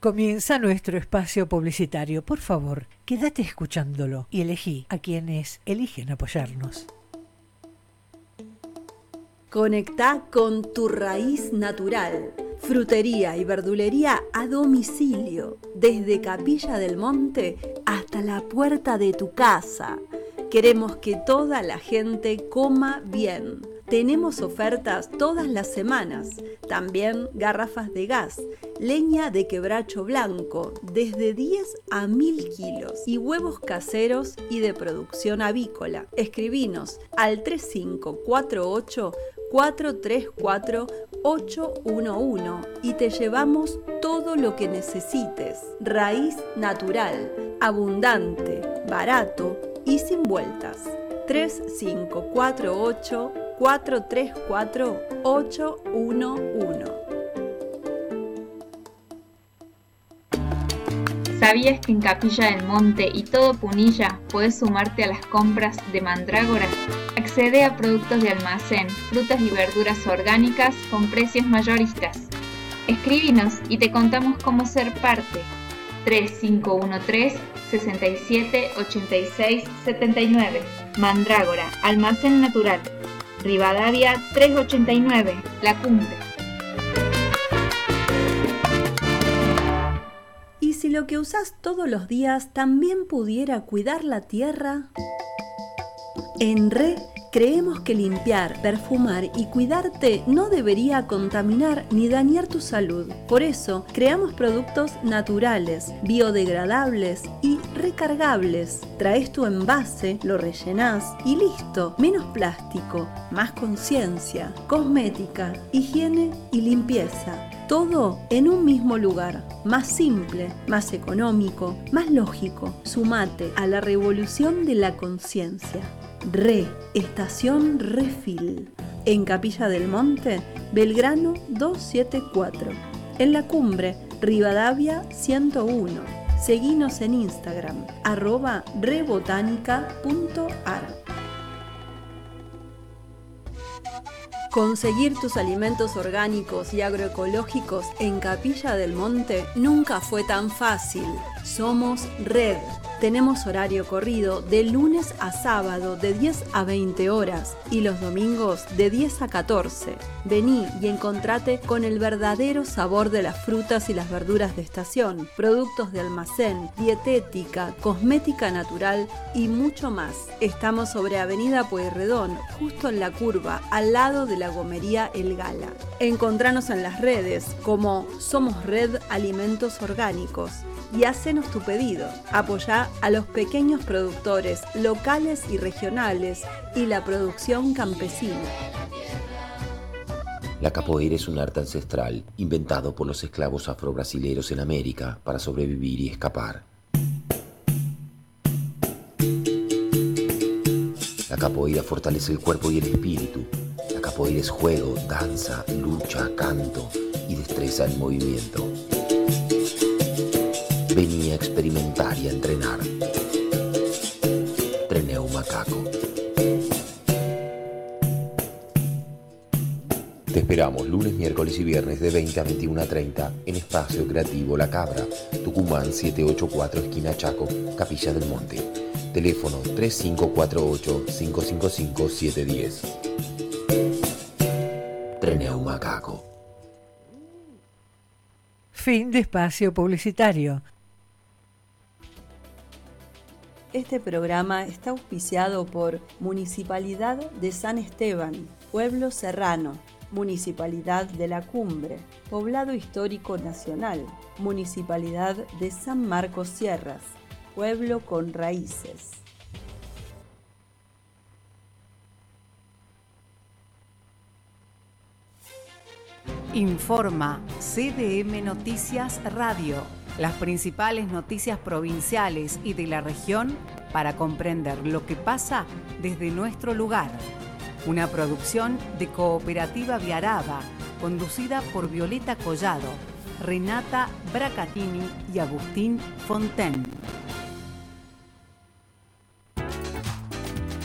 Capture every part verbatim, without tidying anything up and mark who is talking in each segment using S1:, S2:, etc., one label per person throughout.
S1: Comienza nuestro espacio publicitario. Por favor, quédate escuchándolo y elegí a quienes eligen apoyarnos.
S2: Conectá con tu raíz natural. Frutería y verdulería a domicilio, desde Capilla del Monte hasta la puerta de tu casa. Queremos que toda la gente coma bien. Tenemos ofertas todas las semanas. También garrafas de gas, leña de quebracho blanco, desde diez a mil kilos, y huevos caseros y de producción avícola. Escribinos al tres cinco cuatro ocho, cuatro tres cuatro, ocho uno uno y te llevamos todo lo que necesites. Raíz natural, abundante, barato y sin vueltas. tres cinco cuatro ocho, cuatro tres cuatro, ocho uno uno.
S3: ¿Sabías que en Capilla del Monte y todo Punilla puedes sumarte a las compras de Mandrágora? Accede a productos de almacén, frutas y verduras orgánicas con precios mayoristas. Escríbenos y te contamos cómo ser parte. tres cinco uno tres, seis siete, ocho seis siete nueve. Mandrágora, almacén natural. Rivadavia trescientos ochenta y nueve, La Cumbre.
S2: ¿Y si lo que usás todos los días también pudiera cuidar la tierra? En R E creemos que limpiar, perfumar y cuidarte no debería contaminar ni dañar tu salud. Por eso, creamos productos naturales, biodegradables y recargables. Traes tu envase, lo rellenás y listo. Menos plástico, más conciencia, cosmética, higiene y limpieza. Todo en un mismo lugar. Más simple, más económico, más lógico. Sumate a la revolución de la conciencia. R E, Estación Refil. En Capilla del Monte, Belgrano doscientos setenta y cuatro. En La Cumbre, Rivadavia ciento uno. Seguinos en Instagram, arroba rebotánica punto ar. Conseguir tus alimentos orgánicos y agroecológicos en Capilla del Monte nunca fue tan fácil. Somos Red. Tenemos horario corrido de lunes a sábado de diez a veinte horas y los domingos de diez a catorce. Vení y encontrate con el verdadero sabor de las frutas y las verduras de estación, productos de almacén, dietética, cosmética natural y mucho más. Estamos sobre Avenida Pueyrredón, justo en la curva, al lado de la gomería El Gala. Encontranos en las redes como Somos Red Alimentos Orgánicos y hacenos tu pedido. Apoyá a los pequeños productores locales y regionales y la producción campesina.
S4: La capoeira es un arte ancestral inventado por los esclavos afrobrasileros en América para sobrevivir y escapar. La capoeira fortalece el cuerpo y el espíritu. La capoeira es juego, danza, lucha, canto y destreza en movimiento. Vení a experimentar y a entrenar. Treneu Macaco. Te esperamos lunes, miércoles y viernes de veinte a veintiuno treinta en Espacio Creativo La Cabra, Tucumán setecientos ochenta y cuatro, esquina Chaco, Capilla del Monte. Teléfono tres cinco cuatro ocho, cinco cinco cinco, siete uno cero. Treneu Macaco.
S1: Fin de espacio publicitario.
S2: Este programa está auspiciado por Municipalidad de San Esteban, Pueblo Serrano, Municipalidad de La Cumbre, Poblado Histórico Nacional, Municipalidad de San Marcos Sierras, Pueblo con Raíces.
S5: Informa C D M Noticias Radio, las principales noticias provinciales y de la región para comprender lo que pasa desde nuestro lugar. Una producción de Cooperativa Viaraba, conducida por Violeta Collado, Renata Bracatini y Agustín Fonten.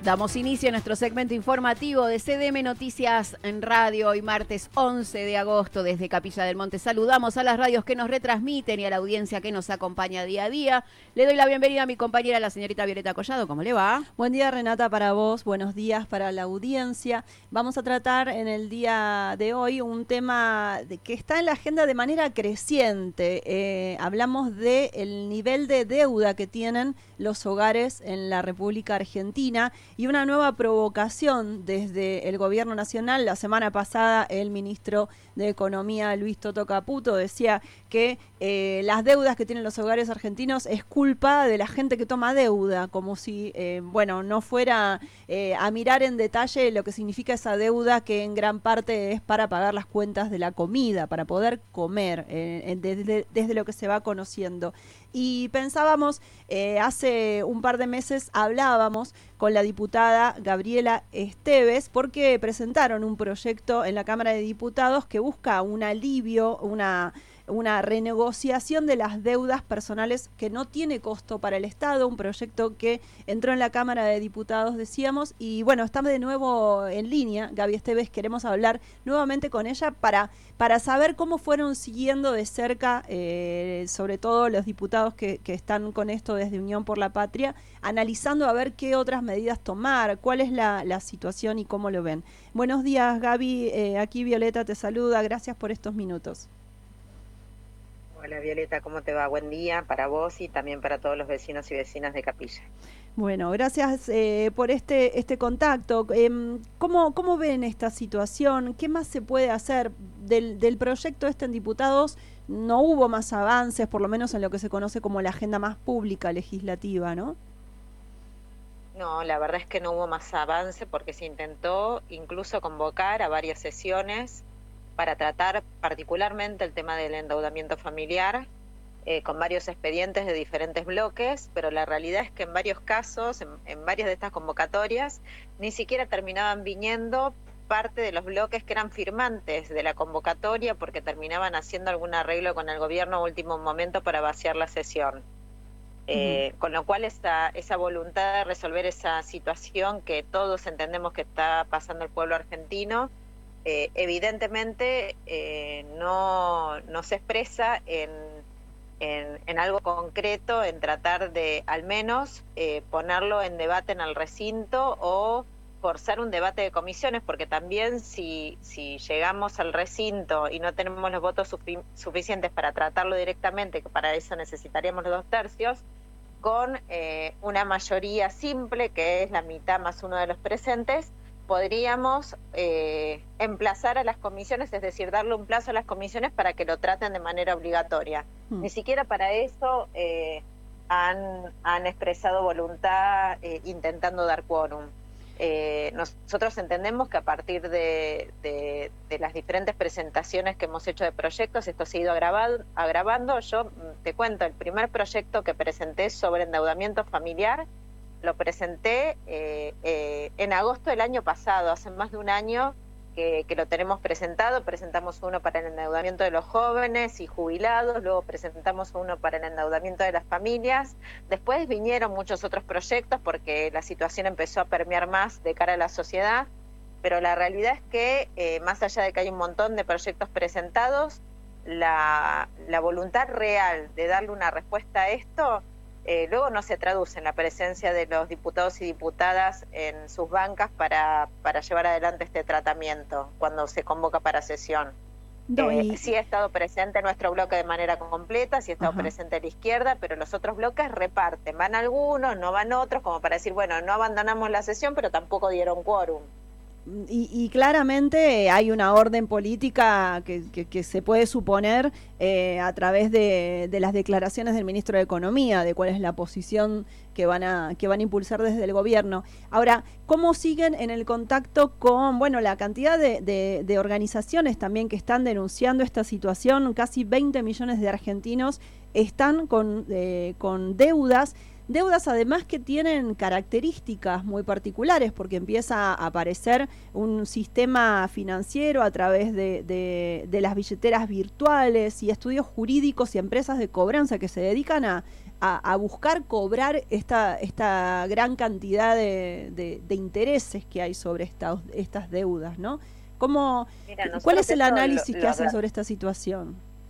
S6: Damos inicio a nuestro segmento informativo de C D M Noticias en Radio, hoy martes once de agosto desde Capilla del Monte. Saludamos a las radios que nos retransmiten y a la audiencia que nos acompaña día a día. Le doy la bienvenida a mi compañera, la señorita Violeta Collado. ¿Cómo le va?
S2: Buen día, Renata, para vos. Buenos días para la audiencia. Vamos a tratar en el día de hoy un tema de, que está en la agenda de manera creciente. Eh, hablamos del nivel de deuda que tienen los hogares en la República Argentina y una nueva provocación desde el gobierno nacional. La semana pasada el ministro de Economía, Luis Toto Caputo, decía que eh, las deudas que tienen los hogares argentinos es culpa de la gente que toma deuda, como si, eh, bueno, no fuera eh, a mirar en detalle lo que significa esa deuda, que en gran parte es para pagar las cuentas de la comida, para poder comer, eh, desde, desde lo que se va conociendo. Y pensábamos, eh, hace un par de meses hablábamos con la diputada Gabriela Esteves porque presentaron un proyecto en la Cámara de Diputados que busca un alivio, una... una renegociación de las deudas personales que no tiene costo para el Estado, un proyecto que entró en la Cámara de Diputados, decíamos, y bueno, estamos de nuevo en línea, Gaby Esteves, queremos hablar nuevamente con ella para, para saber cómo fueron siguiendo de cerca, eh, sobre todo los diputados que, que están con esto desde Unión por la Patria, analizando a ver qué otras medidas tomar, cuál es la, la situación y cómo lo ven. Buenos días, Gaby, eh, aquí Violeta te saluda, gracias por estos minutos.
S7: Hola Violeta, ¿cómo te va? Buen día para vos y también para todos los vecinos y vecinas de Capilla.
S2: Bueno, gracias eh, por este este contacto. Eh, ¿cómo, ¿Cómo ven esta situación? ¿Qué más se puede hacer? Del, del proyecto este en diputados no hubo más avances, por lo menos en lo que se conoce como la agenda más pública legislativa, ¿no?
S7: No, la verdad es que no hubo más avance porque se intentó incluso convocar a varias sesiones para tratar particularmente el tema del endeudamiento familiar, eh, con varios expedientes de diferentes bloques, pero la realidad es que en varios casos, en, en varias de estas convocatorias, ni siquiera terminaban viniendo parte de los bloques que eran firmantes de la convocatoria porque terminaban haciendo algún arreglo con el gobierno a último momento para vaciar la sesión. Eh, uh-huh. Con lo cual esa, esa voluntad de resolver esa situación que todos entendemos que está pasando el pueblo argentino, Eh, evidentemente eh, no, no se expresa en, en, en algo concreto, en tratar de al menos eh, ponerlo en debate en el recinto o forzar un debate de comisiones, porque también si, si llegamos al recinto y no tenemos los votos sufi- suficientes para tratarlo directamente, que para eso necesitaríamos los dos tercios, con eh, una mayoría simple, que es la mitad más uno de los presentes, podríamos eh, emplazar a las comisiones, es decir, darle un plazo a las comisiones para que lo traten de manera obligatoria. Mm. Ni siquiera para eso eh, han, han expresado voluntad eh, intentando dar quórum. Eh, nosotros entendemos que a partir de, de, de las diferentes presentaciones que hemos hecho de proyectos, esto se ha ido agravado, agravando. Yo te cuento, el primer proyecto que presenté sobre endeudamiento familiar, lo presenté eh, eh, en agosto del año pasado, hace más de un año que, que lo tenemos presentado. Presentamos uno para el endeudamiento de los jóvenes y jubilados, luego presentamos uno para el endeudamiento de las familias. Después vinieron muchos otros proyectos porque la situación empezó a permear más de cara a la sociedad, pero la realidad es que eh, más allá de que hay un montón de proyectos presentados, la, la voluntad real de darle una respuesta a esto Eh, luego no se traduce en la presencia de los diputados y diputadas en sus bancas para, para llevar adelante este tratamiento cuando se convoca para sesión. No, y... eh, sí ha estado presente nuestro bloque de manera completa, sí ha estado Ajá. presente la izquierda, pero los otros bloques reparten, van algunos, no van otros, como para decir, bueno, no abandonamos la sesión, pero tampoco dieron quórum.
S2: Y, y claramente hay una orden política que, que, que se puede suponer eh, a través de, de las declaraciones del ministro de Economía, de cuál es la posición que van a que van a impulsar desde el gobierno. Ahora, ¿cómo siguen en el contacto con, bueno, la cantidad de, de, de organizaciones también que están denunciando esta situación? Casi veinte millones de argentinos están con, eh, con deudas. deudas además que tienen características muy particulares, porque empieza a aparecer un sistema financiero a través de, de, de las billeteras virtuales y estudios jurídicos y empresas de cobranza que se dedican a, a, a buscar cobrar esta, esta gran cantidad de, de, de intereses que hay sobre esta, estas deudas, ¿no? ¿Cómo, Mira, ¿Cuál es el análisis lo, lo, que hacen sobre esta situación?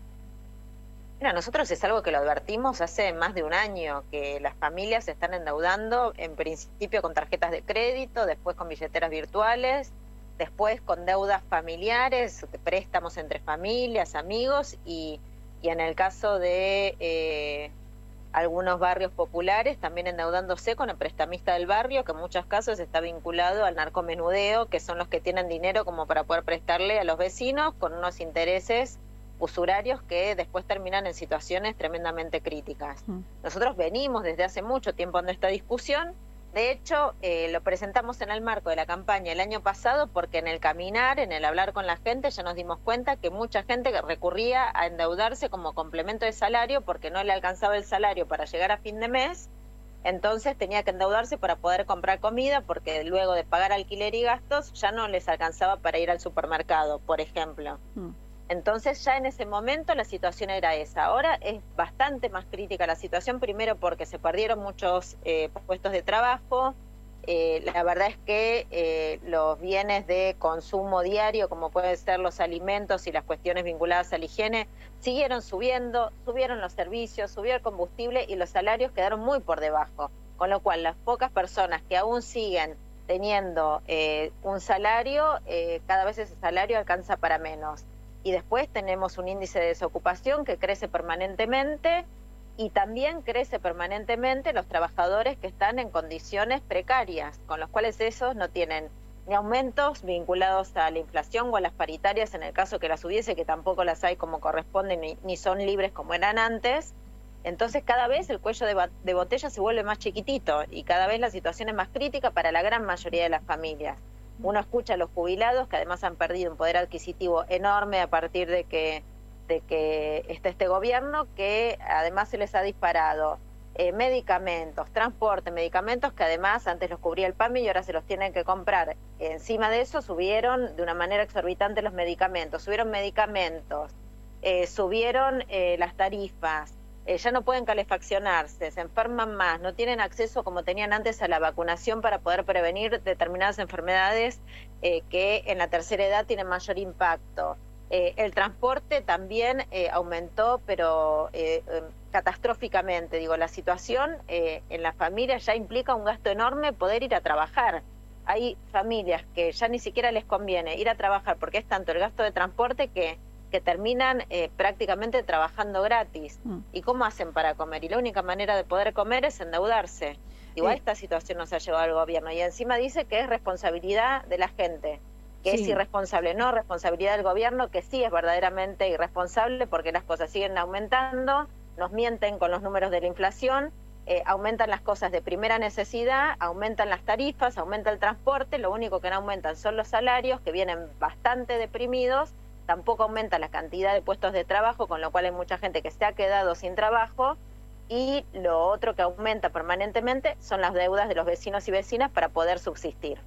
S7: Mira, nosotros es algo que lo advertimos hace más de un año, que las familias se están endeudando en principio con tarjetas de crédito, después con billeteras virtuales, después con deudas familiares, préstamos entre familias, amigos y, y en el caso de eh, algunos barrios populares también endeudándose con el prestamista del barrio, que en muchos casos está vinculado al narcomenudeo, que son los que tienen dinero como para poder prestarle a los vecinos con unos intereses usurarios que después terminan en situaciones tremendamente críticas. Mm. Nosotros venimos desde hace mucho tiempo en esta discusión. De hecho, eh, lo presentamos en el marco de la campaña el año pasado porque en el caminar, en el hablar con la gente, ya nos dimos cuenta que mucha gente recurría a endeudarse como complemento de salario porque no le alcanzaba el salario para llegar a fin de mes. Entonces tenía que endeudarse para poder comprar comida porque luego de pagar alquiler y gastos ya no les alcanzaba para ir al supermercado, por ejemplo. Mm. Entonces ya en ese momento la situación era esa. Ahora es bastante más crítica la situación, primero porque se perdieron muchos eh, puestos de trabajo. Eh, la verdad es que eh, los bienes de consumo diario, como pueden ser los alimentos y las cuestiones vinculadas a la higiene, siguieron subiendo, subieron los servicios, subió el combustible y los salarios quedaron muy por debajo. Con lo cual las pocas personas que aún siguen teniendo eh, un salario, eh, cada vez ese salario alcanza para menos. Y después tenemos un índice de desocupación que crece permanentemente y también crece permanentemente los trabajadores que están en condiciones precarias, con los cuales esos no tienen ni aumentos vinculados a la inflación o a las paritarias en el caso que las hubiese, que tampoco las hay como corresponden ni, ni son libres como eran antes. Entonces cada vez el cuello de, de botella se vuelve más chiquitito y cada vez la situación es más crítica para la gran mayoría de las familias. Uno escucha a los jubilados que además han perdido un poder adquisitivo enorme a partir de que, de que está este gobierno, que además se les ha disparado eh, medicamentos, transporte, medicamentos que además antes los cubría el P A M I y ahora se los tienen que comprar. Encima de eso subieron de una manera exorbitante los medicamentos, subieron medicamentos, eh, subieron eh, las tarifas. Eh, ya no pueden calefaccionarse, se enferman más, no tienen acceso como tenían antes a la vacunación para poder prevenir determinadas enfermedades eh, que en la tercera edad tienen mayor impacto. Eh, el transporte también eh, aumentó, pero eh, eh, catastróficamente. Digo, la situación eh, en la familia ya implica un gasto enorme poder ir a trabajar. Hay familias que ya ni siquiera les conviene ir a trabajar porque es tanto el gasto de transporte que que terminan eh, prácticamente trabajando gratis. Mm. ¿Y cómo hacen para comer? Y la única manera de poder comer es endeudarse. Igual eh. esta situación nos ha llevado al gobierno y encima dice que es responsabilidad de la gente, que sí. es irresponsable. No, responsabilidad del gobierno, que sí es verdaderamente irresponsable porque las cosas siguen aumentando, nos mienten con los números de la inflación, eh, aumentan las cosas de primera necesidad, aumentan las tarifas, aumenta el transporte, lo único que no aumentan son los salarios, que vienen bastante deprimidos. Tampoco aumenta la cantidad de puestos de trabajo, con lo cual hay mucha gente que se ha quedado sin trabajo. Y lo otro que aumenta permanentemente son las deudas de los vecinos y vecinas para poder subsistir.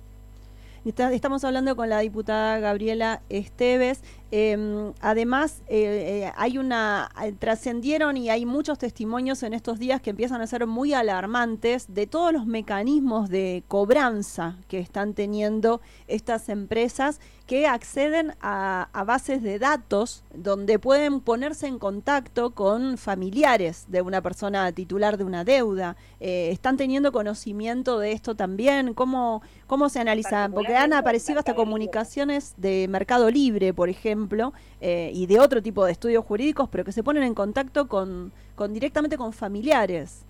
S2: Estamos hablando con la diputada Gabriela Esteves. Eh, además, eh, eh, hay una eh, trascendieron y hay muchos testimonios en estos días que empiezan a ser muy alarmantes de todos los mecanismos de cobranza que están teniendo estas empresas que acceden a, a bases de datos donde pueden ponerse en contacto con familiares de una persona titular de una deuda. Eh, ¿Están teniendo conocimiento de esto también? ¿Cómo, cómo se analiza? Porque han aparecido hasta comunicaciones de Mercado Libre, por ejemplo, eh, y de otro tipo de estudios jurídicos, pero que se ponen en contacto con, con directamente con familiares.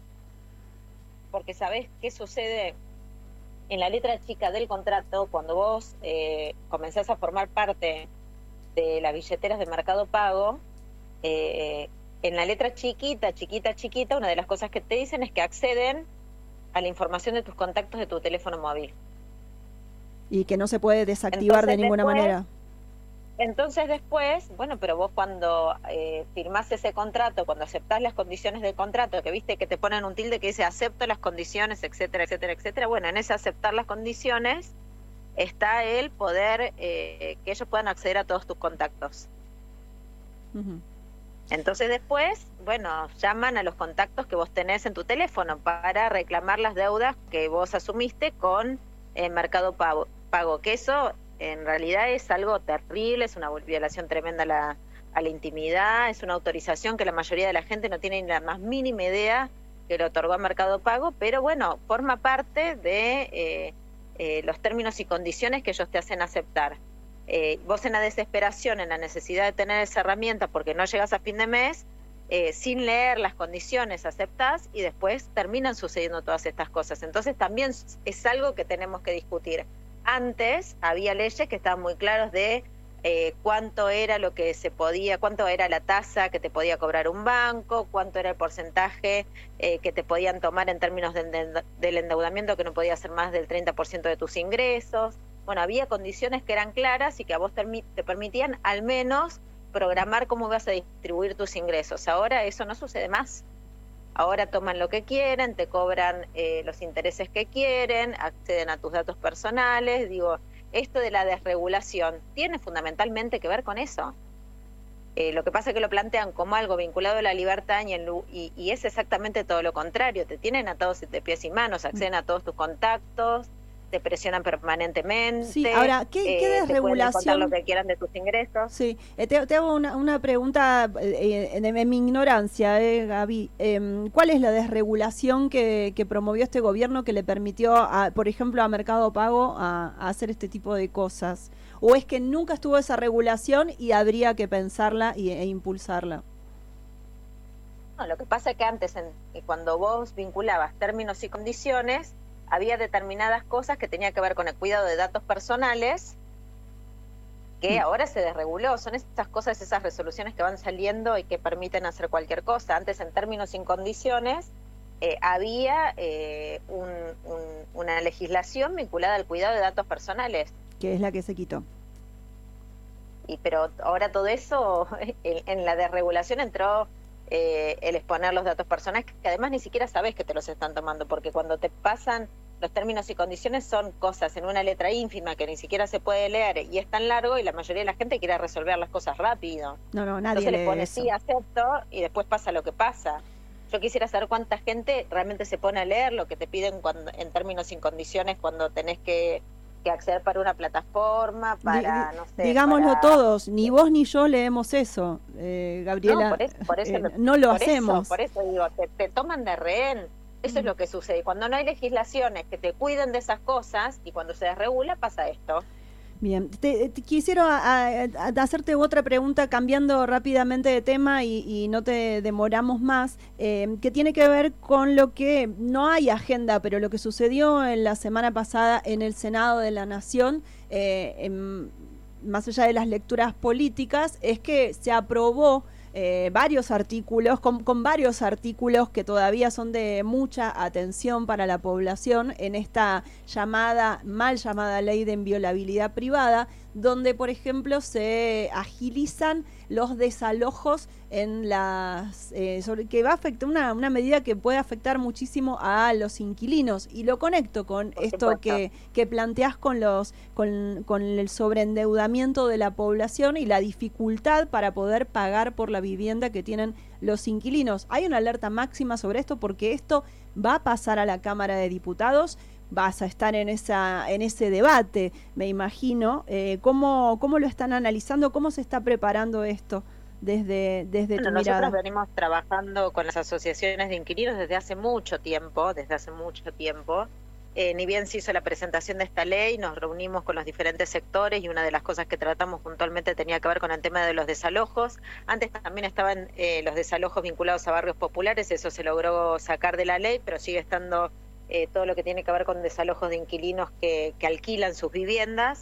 S7: Porque ¿sabés qué sucede? En la letra chica del contrato, cuando vos eh, comenzás a formar parte de las billeteras de Mercado Pago, eh, en la letra chiquita, chiquita, chiquita, una de las cosas que te dicen es que acceden a la información de tus contactos de tu teléfono móvil.
S2: Y que no se puede desactivar. Entonces, de ninguna
S7: después,
S2: manera.
S7: Entonces después, bueno, pero vos cuando eh, firmás ese contrato, cuando aceptás las condiciones del contrato, que viste que te ponen un tilde que dice acepto las condiciones, etcétera, etcétera, etcétera, bueno, en ese aceptar las condiciones está el poder eh, que ellos puedan acceder a todos tus contactos. Uh-huh. Entonces después, bueno, llaman a los contactos que vos tenés en tu teléfono para reclamar las deudas que vos asumiste con eh, Mercado Pago, Pago, que eso en realidad es algo terrible, es una violación tremenda a la, a la intimidad, es una autorización que la mayoría de la gente no tiene ni la más mínima idea que le otorgó a Mercado Pago, pero bueno, forma parte de eh, eh, los términos y condiciones que ellos te hacen aceptar. Eh, vos en la desesperación, en la necesidad de tener esa herramienta porque no llegas a fin de mes, eh, sin leer las condiciones aceptás y después terminan sucediendo todas estas cosas. Entonces también es algo que tenemos que discutir. Antes había leyes que estaban muy claras de eh, cuánto era lo que se podía, cuánto era la tasa que te podía cobrar un banco, cuánto era el porcentaje eh, que te podían tomar en términos de, de, del endeudamiento, que no podía ser más del treinta por ciento de tus ingresos. Bueno, había condiciones que eran claras y que a vos te, te permitían al menos programar cómo vas a distribuir tus ingresos. Ahora eso no sucede más. Ahora toman lo que quieren, te cobran eh, los intereses que quieren, acceden a tus datos personales. Digo, esto de la desregulación tiene fundamentalmente que ver con eso. Eh, lo que pasa es que lo plantean como algo vinculado a la libertad y, el, y, y es exactamente todo lo contrario. Te tienen atados de pies y manos, acceden a todos tus contactos, te presionan permanentemente.
S8: Sí, ahora, ¿qué,
S7: eh,
S8: qué desregulación?
S7: Te pueden contar lo que quieran de tus ingresos.
S8: Sí, eh, te, te hago una, una pregunta eh, en, en mi ignorancia, eh, Gaby. Eh, ¿Cuál es la desregulación que, que promovió este gobierno que le permitió, a, por ejemplo, a Mercado Pago a, a hacer este tipo de cosas? ¿O es que nunca estuvo esa regulación y habría que pensarla y, e impulsarla?
S7: No, lo que pasa es que antes, en, cuando vos vinculabas términos y condiciones, había determinadas cosas que tenían que ver con el cuidado de datos personales que mm. ahora se desreguló. Son esas cosas, esas resoluciones que van saliendo y que permiten hacer cualquier cosa. Antes, en términos y condiciones, eh, había eh, un, un, una legislación vinculada al cuidado de datos personales.
S8: Que es la que se quitó.
S7: Y pero ahora todo eso, en, en la desregulación entró eh, el exponer los datos personales, que además ni siquiera sabes que te los están tomando, porque cuando te pasan los términos y condiciones son cosas en una letra ínfima que ni siquiera se puede leer y es tan largo y la mayoría de la gente quiere resolver las cosas rápido.
S8: No, no, nadie
S7: Entonces
S8: lee
S7: le pone
S8: eso.
S7: sí, acepto y después pasa lo que pasa. Yo quisiera saber cuánta gente realmente se pone a leer lo que te piden cuando, en términos y condiciones cuando tenés que, que acceder para una plataforma, para,
S8: Di,
S7: no sé...
S8: Digámoslo
S7: para...
S8: todos, ni vos ni yo leemos eso, eh, Gabriela.
S7: No, por eso, por eso
S8: eh,
S7: lo,
S8: no lo
S7: por
S8: hacemos.
S7: Eso, por eso digo, te, te toman de rehén. Eso mm. es lo que sucede. Cuando no hay legislaciones que te cuiden de esas cosas y cuando se desregula pasa esto.
S8: Bien, te, te quisiera a, a hacerte otra pregunta cambiando rápidamente de tema y, y no te demoramos más, eh, que tiene que ver con lo que no hay agenda, pero lo que sucedió en la semana pasada en el Senado de la Nación, eh, en, más allá de las lecturas políticas, es que se aprobó Eh, varios artículos, con, con varios artículos que todavía son de mucha atención para la población en esta llamada, mal llamada ley de inviolabilidad privada, donde por ejemplo se agilizan los desalojos en las eh, sobre que va a afectar una, una medida que puede afectar muchísimo a los inquilinos, y lo conecto con por esto que, que planteás con los con, con el sobreendeudamiento de la población y la dificultad para poder pagar por la vivienda que tienen los inquilinos. Hay una alerta máxima sobre esto porque esto va a pasar a la Cámara de Diputados. Vas a estar en esa en ese debate, me imagino. Eh, ¿cómo, ¿Cómo lo están analizando? ¿Cómo se está preparando esto desde, desde
S7: bueno,
S8: tu
S7: nosotros
S8: mirada?
S7: Nosotros venimos trabajando con las asociaciones de inquilinos desde hace mucho tiempo, desde hace mucho tiempo. Eh, ni bien se hizo la presentación de esta ley, nos reunimos con los diferentes sectores y una de las cosas que tratamos puntualmente tenía que ver con el tema de los desalojos. Antes también estaban eh, los desalojos vinculados a barrios populares, eso se logró sacar de la ley, pero sigue estando... Eh, todo lo que tiene que ver con desalojos de inquilinos que, que alquilan sus viviendas.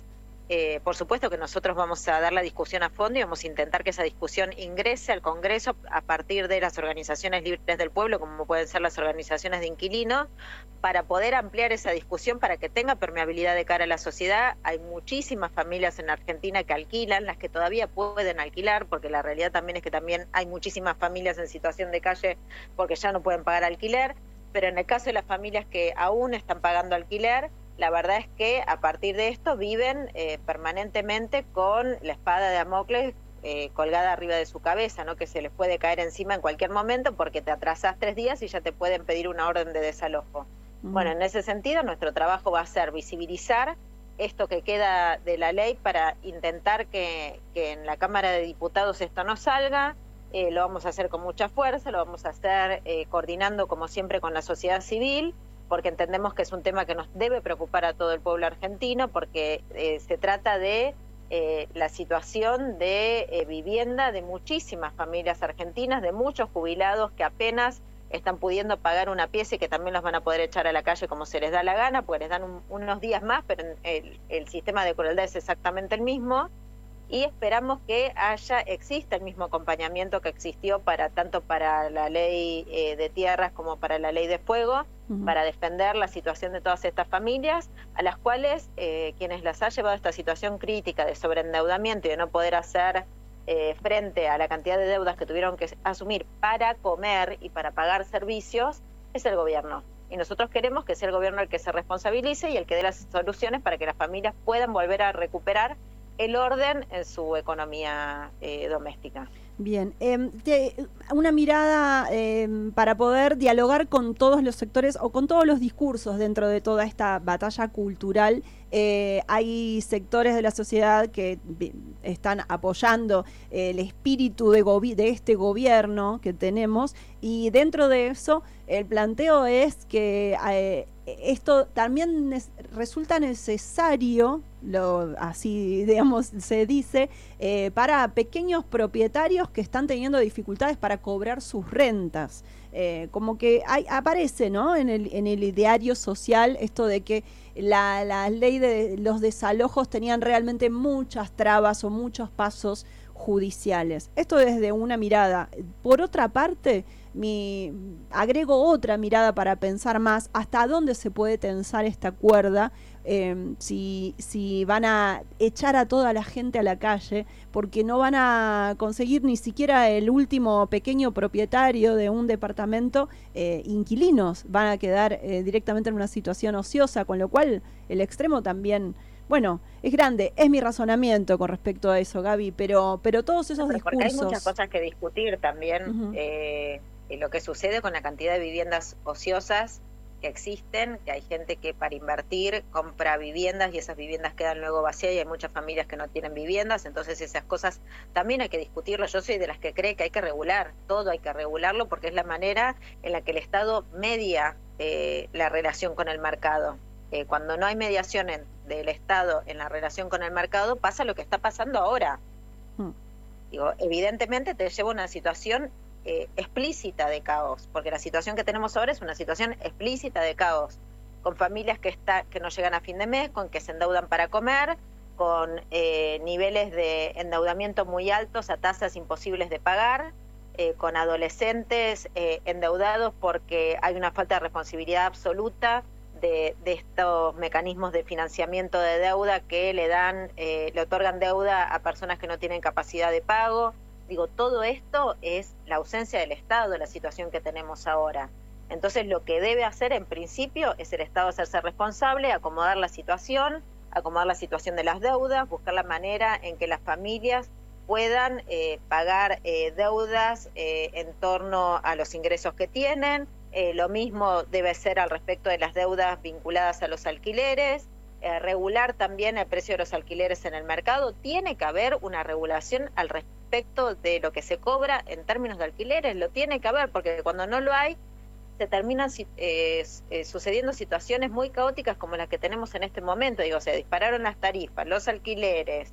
S7: Eh, por supuesto que nosotros vamos a dar la discusión a fondo y vamos a intentar que esa discusión ingrese al Congreso a partir de las organizaciones libres del pueblo, como pueden ser las organizaciones de inquilinos, para poder ampliar esa discusión para que tenga permeabilidad de cara a la sociedad. Hay muchísimas familias en Argentina que alquilan, las que todavía pueden alquilar, porque la realidad también es que también hay muchísimas familias en situación de calle porque ya no pueden pagar alquiler, pero en el caso de las familias que aún están pagando alquiler, la verdad es que a partir de esto viven eh, permanentemente con la espada de Damocles eh, colgada arriba de su cabeza, ¿no? Que se les puede caer encima en cualquier momento porque te atrasás tres días y ya te pueden pedir una orden de desalojo. Uh-huh. Bueno, en ese sentido nuestro trabajo va a ser visibilizar esto que queda de la ley para intentar que, que en la Cámara de Diputados esto no salga. Eh, lo vamos a hacer con mucha fuerza, lo vamos a hacer eh, coordinando como siempre con la sociedad civil, porque entendemos que es un tema que nos debe preocupar a todo el pueblo argentino, porque eh, se trata de eh, la situación de eh, vivienda de muchísimas familias argentinas, de muchos jubilados que apenas están pudiendo pagar una pieza y que también los van a poder echar a la calle como se les da la gana, porque les dan un, unos días más, pero el, el sistema de crueldad es exactamente el mismo. Y esperamos que haya, exista el mismo acompañamiento que existió para tanto para la ley eh, de tierras como para la ley de fuego, uh-huh. para defender la situación de todas estas familias, a las cuales eh, quienes las ha llevado a esta situación crítica de sobreendeudamiento y de no poder hacer eh, frente a la cantidad de deudas que tuvieron que asumir para comer y para pagar servicios, es el gobierno. Y nosotros queremos que sea el gobierno el que se responsabilice y el que dé las soluciones para que las familias puedan volver a recuperar el orden en su economía eh, doméstica.
S8: Bien, eh, te, una mirada eh, para poder dialogar con todos los sectores o con todos los discursos dentro de toda esta batalla cultural. Eh, hay sectores de la sociedad que están apoyando eh, el espíritu de, gobi- de este gobierno que tenemos, y dentro de eso el planteo es que eh, esto también es, resulta necesario, lo, así digamos se dice, eh, para pequeños propietarios que están teniendo dificultades para cobrar sus rentas. Eh, como que hay, aparece, ¿no?, en el, en el ideario social esto de que la, la ley de los desalojos tenían realmente muchas trabas o muchos pasos judiciales. Esto desde una mirada. Por otra parte, mi, agrego otra mirada para pensar más hasta dónde se puede tensar esta cuerda, eh, si, si van a echar a toda la gente a la calle, porque no van a conseguir ni siquiera el último pequeño propietario de un departamento, eh, inquilinos, van a quedar eh, directamente en una situación ociosa, con lo cual el extremo también... Bueno, es grande, es mi razonamiento con respecto a eso, Gaby, pero pero todos esos
S7: pero
S8: discursos...
S7: Porque hay muchas cosas que discutir también,
S8: uh-huh.
S7: eh, lo que sucede con la cantidad de viviendas ociosas que existen, que hay gente que para invertir compra viviendas y esas viviendas quedan luego vacías y hay muchas familias que no tienen viviendas, entonces esas cosas también hay que discutirlo. Yo soy de las que cree que hay que regular, todo hay que regularlo porque es la manera en la que el Estado media eh, la relación con el mercado. Eh, cuando no hay mediación en, del Estado en la relación con el mercado, pasa lo que está pasando ahora. Hmm. Digo, evidentemente te lleva a una situación eh, explícita de caos, porque la situación que tenemos ahora es una situación explícita de caos, con familias que, está, que no llegan a fin de mes, con que se endeudan para comer, con eh, niveles de endeudamiento muy altos a tasas imposibles de pagar, eh, con adolescentes eh, endeudados porque hay una falta de responsabilidad absoluta De, de estos mecanismos de financiamiento de deuda que le dan, eh, le otorgan deuda a personas que no tienen capacidad de pago. Digo, todo esto es la ausencia del Estado, la situación que tenemos ahora. Entonces, lo que debe hacer en principio es el Estado hacerse responsable, acomodar la situación, acomodar la situación de las deudas, buscar la manera en que las familias puedan eh, pagar eh, deudas eh, en torno a los ingresos que tienen. Eh, lo mismo debe ser al respecto de las deudas vinculadas a los alquileres, eh, regular también el precio de los alquileres en el mercado. Tiene que haber una regulación al respecto de lo que se cobra en términos de alquileres, lo tiene que haber, porque cuando no lo hay, se terminan eh, eh, sucediendo situaciones muy caóticas como las que tenemos en este momento. Digo, se dispararon las tarifas, los alquileres,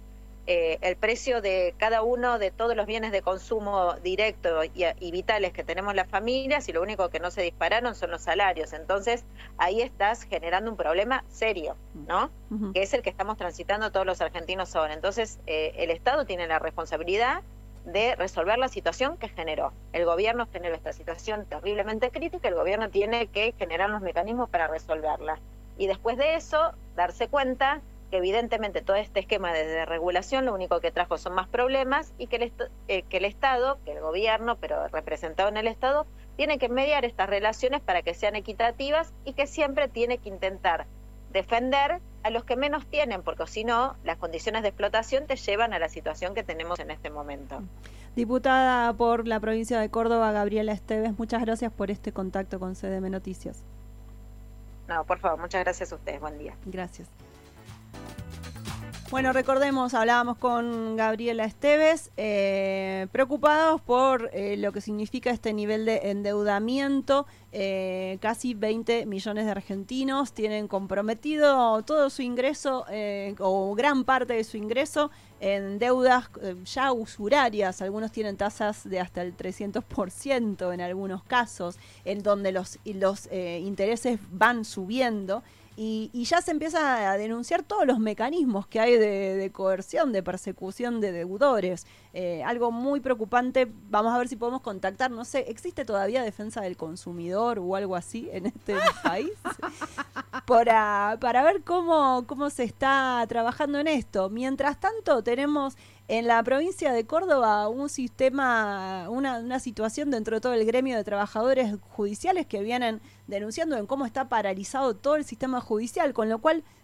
S7: eh, el precio de cada uno de todos los bienes de consumo directo y, y vitales que tenemos las familias, y lo único que no se dispararon son los salarios. Entonces ahí estás generando un problema serio, ¿no? Uh-huh. Que es el que estamos transitando todos los argentinos ahora. Entonces eh, el Estado tiene la responsabilidad de resolver la situación que generó. El gobierno generó esta situación terriblemente crítica, el gobierno tiene que generar los mecanismos para resolverla. Y después de eso, darse cuenta que evidentemente todo este esquema de desregulación lo único que trajo son más problemas, y que el, est eh, que el Estado, que el gobierno, pero representado en el Estado, tiene que mediar estas relaciones para que sean equitativas, y que siempre tiene que intentar defender a los que menos tienen, porque si no, las condiciones de explotación te llevan a la situación que tenemos en este momento.
S8: Diputada por la provincia de Córdoba, Gabriela Esteves, muchas gracias por este contacto con C D M Noticias.
S7: No, por favor, muchas gracias a ustedes. Buen día.
S8: Gracias. Bueno, recordemos, hablábamos con Gabriela Esteves, eh, preocupados por eh, lo que significa este nivel de endeudamiento. Eh, casi veinte millones de argentinos tienen comprometido todo su ingreso, eh, o gran parte de su ingreso, en deudas eh, ya usurarias. Algunos tienen tasas de hasta el trescientos por ciento en algunos casos, en donde los, los eh, intereses van subiendo. Y, y ya se empieza a denunciar todos los mecanismos que hay de, de coerción, de persecución de deudores. Eh, algo muy preocupante. Vamos a ver si podemos contactar, no sé, ¿existe todavía defensa del consumidor o algo así en este país? Para, para ver cómo, cómo se está trabajando en esto. Mientras tanto, tenemos en la provincia de Córdoba un sistema, una, una situación dentro de todo el gremio de trabajadores judiciales que vienen denunciando en cómo está paralizado todo el sistema judicial, con lo cual